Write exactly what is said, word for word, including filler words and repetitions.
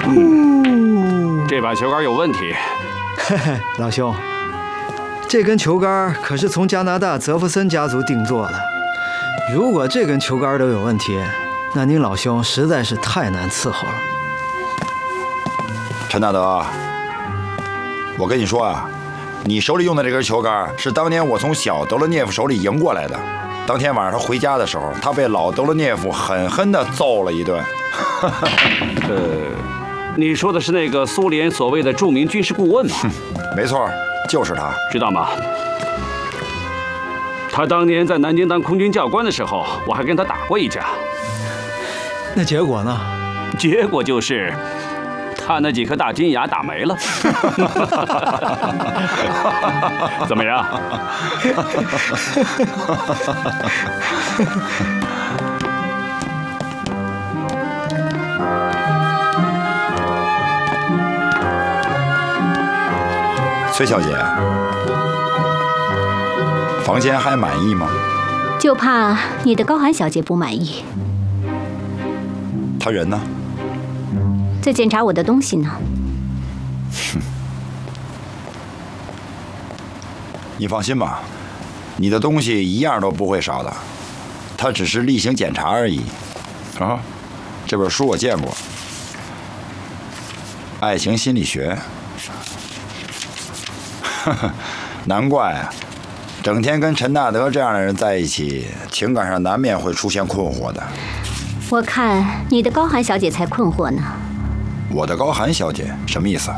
嗯， 这把球杆有问题。 嘿嘿，老兄，这根球杆可是从加拿大泽弗森家族定做的。如果这根球杆都有问题，那您老兄实在是太难伺候了。 陈大德，我跟你说啊，你手里用的这根球杆是当年我从小德罗涅夫手里赢过来的。当天晚上他回家的时候，他被老德罗涅夫狠狠地揍了一顿。 呃，你说的是那个苏联所谓的著名军事顾问吗？ 没错，就是他。 知道吗？他当年在南京当空军教官的时候，我还跟他打过一架。 那结果呢？ 结果就是，他那几颗大金牙打没了。怎么样？ 崔小姐，房间还满意吗？ 就怕你的高寒小姐不满意。 她人呢？ 在检查我的东西呢。 你放心吧，你的东西一样都不会少的。她只是例行检查而已。啊，这本书我见过，《爱情心理学》。难怪啊，整天跟陈大德这样的人在一起，情感上难免会出现困惑的。 我看你的高寒小姐才困惑呢。 我的高寒小姐什么意思？